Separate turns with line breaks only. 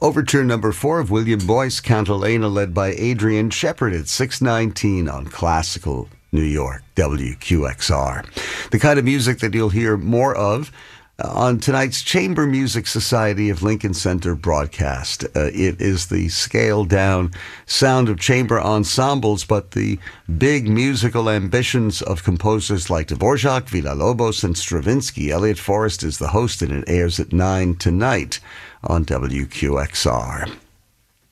Overture number 4 of William Boyce, Cantilena, led by Adrian Shepard at 6:19 on Classical New York, WQXR. The kind of music that you'll hear more of on tonight's Chamber Music Society of Lincoln Center broadcast. It is the scaled-down sound of chamber ensembles, but the big musical ambitions of composers like Dvorak, Villa-Lobos, and Stravinsky. Elliot Forrest is the host, and it airs at 9 tonight on WQXR.